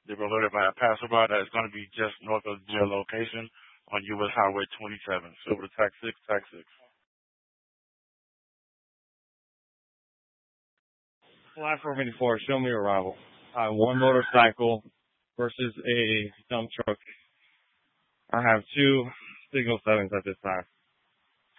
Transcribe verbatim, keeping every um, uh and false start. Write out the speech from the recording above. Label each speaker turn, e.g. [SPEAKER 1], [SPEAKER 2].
[SPEAKER 1] They were alerted by a passerby that is going to be just north of their location on U S Highway twenty-seven. So over to Tac six, Tac six.
[SPEAKER 2] Platform eighty-four, show me arrival. Uh, one motorcycle versus a dump truck. I have two signal settings at this time.